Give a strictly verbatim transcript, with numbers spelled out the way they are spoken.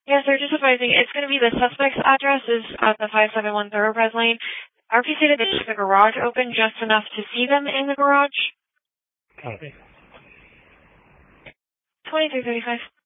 Yes, they're just advising it's going to be the suspect's address is at the five seven one Thoroughbred Lane. R P C said they left the garage open just enough to see them in the garage. Copy. twenty-three thirty-five.